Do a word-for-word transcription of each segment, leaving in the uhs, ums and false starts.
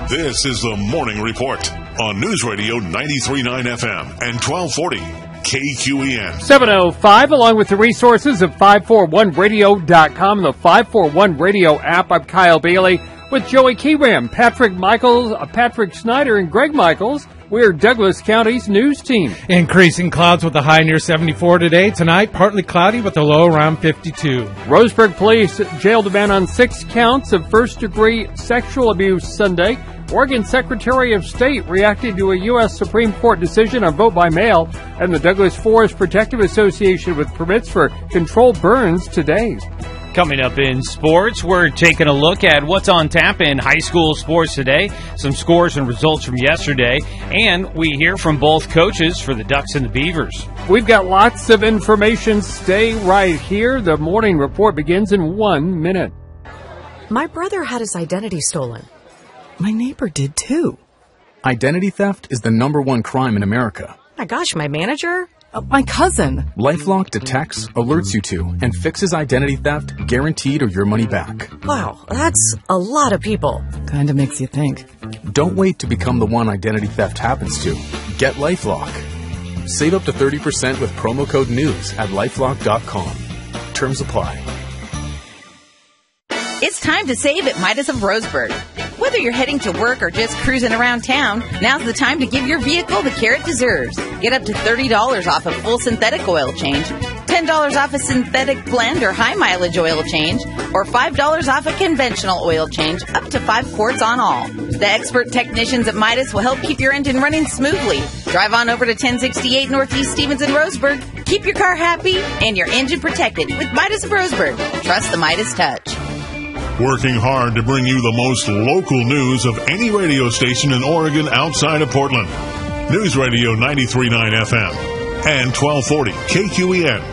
This is the Morning Report on News Radio ninety-three point nine F M and twelve forty K Q E N. seven oh five, along with the resources of five forty-one radio dot com and the five forty-one Radio app. I'm Kyle Bailey with Joey Keyram, Patrick Michaels, uh, Patrick Snyder, and Greg Michaels. We're Douglas County's news team. Increasing clouds with a high near seventy-four today. Tonight, partly cloudy with a low around fifty-two. Roseburg police jailed a man on six counts of first-degree sexual abuse Sunday. Oregon Secretary of State reacted to a U S Supreme Court decision on vote by mail, and the Douglas Forest Protective Association with permits for controlled burns today. Coming up in sports, we're taking a look at what's on tap in high school sports today, some scores and results from yesterday, and we hear from both coaches for the Ducks and the Beavers. We've got lots of information. Stay right here. The morning report begins in one minute. My brother had his identity stolen. My neighbor did too. Identity theft is the number one crime in America. My gosh, my manager? Uh, my cousin. LifeLock detects, alerts you to, and fixes identity theft, guaranteed or your money back. Wow, that's a lot of people. Kinda makes you think. Don't wait to become the one identity theft happens to. Get LifeLock. Save up to thirty percent with promo code NEWS at lifelock dot com. Terms apply. It's time to save at Midas of Roseburg. Whether you're heading to work or just cruising around town, now's the time to give your vehicle the care it deserves. Get up to thirty dollars off a full synthetic oil change, ten dollars off a synthetic blend or high mileage oil change, or five dollars off a conventional oil change, up to five quarts on all. The expert technicians at Midas will help keep your engine running smoothly. Drive on over to ten sixty-eight Northeast Stevens in Roseburg. Keep your car happy and your engine protected with Midas of Roseburg. Trust the Midas touch. Working hard to bring you the most local news of any radio station in Oregon outside of Portland. News Radio ninety-three point nine F M and twelve forty K Q E N.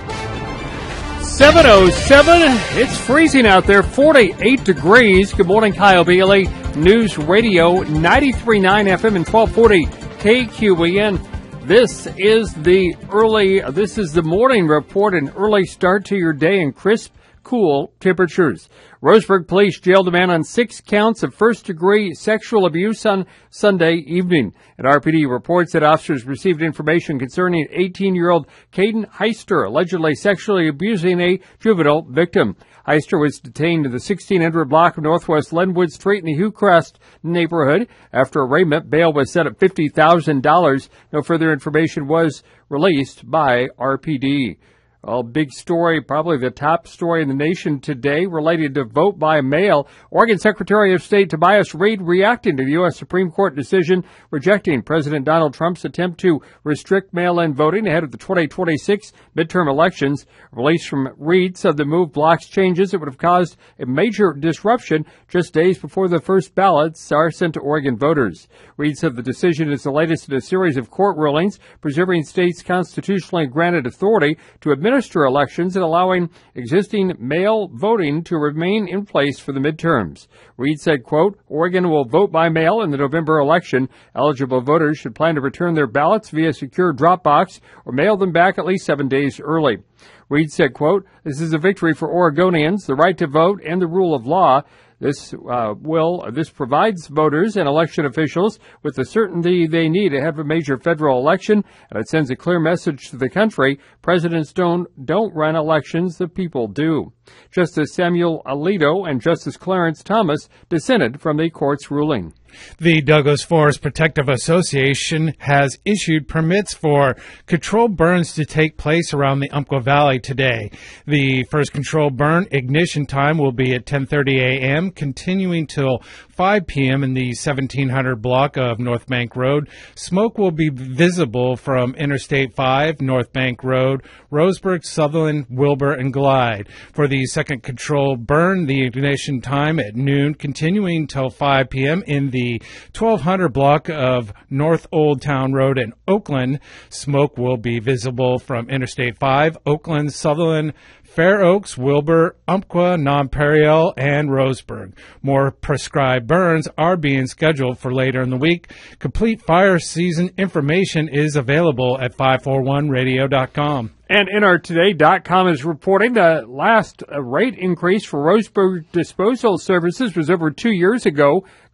seven oh seven, it's freezing out there, forty-eight degrees. Good morning, Kyle Bailey. News Radio ninety-three point nine F M and twelve forty K Q E N. This is the early, this is the morning report, an early start to your day in crisp, cool temperatures. Roseburg police jailed a man on six counts of first-degree sexual abuse on Sunday evening. And R P D reports that officers received information concerning eighteen-year-old Caden Heister allegedly sexually abusing a juvenile victim. Heister was detained in the sixteen hundred block of Northwest Lenwood Street in the Hillcrest neighborhood. After arraignment, bail was set at fifty thousand dollars. No further information was released by R P D. Well, big story, probably the top story in the nation today related to vote by mail. Oregon Secretary of State Tobias Reed reacting to the U S Supreme Court decision rejecting President Donald Trump's attempt to restrict mail-in voting ahead of the twenty twenty-six midterm elections. A release from Reed said the move blocks changes that would have caused a major disruption just days before the first ballots are sent to Oregon voters. Reed said the decision is the latest in a series of court rulings preserving states' constitutionally granted authority to administer elections and allowing existing mail voting to remain in place for the midterms. Reed said, quote, Oregon will vote by mail in the November election. Eligible voters should plan to return their ballots via secure drop box or mail them back at least seven days early. Reed said, quote, this is a victory for Oregonians, the right to vote, and the rule of law. This uh, will this provides voters and election officials with the certainty they need ahead of a major federal election, and it sends a clear message to the country. Presidents don't don't run elections, the people do. Justice Samuel Alito and Justice Clarence Thomas dissented from the court's ruling. The Douglas Forest Protective Association has issued permits for controlled burns to take place around the Umpqua Valley today. The first controlled burn ignition time will be at ten thirty a.m., continuing till five p.m. in the seventeen hundred block of North Bank Road. Smoke will be visible from Interstate five, North Bank Road, Roseburg, Sutherland, Wilbur, and Glide. For the second controlled burn, the ignition time at noon, continuing till five p.m. in the twelve hundred block of North Old Town Road in Oakland. Smoke will be visible from Interstate five, Oakland, Sutherland, Fair Oaks, Wilbur, Umpqua, Nonpareil, and Roseburg. More prescribed burns are being scheduled for later in the week. Complete fire season information is available at five forty-one radio dot com. And N R Today dot com is reporting the last rate increase for Roseburg disposal services was over two years ago.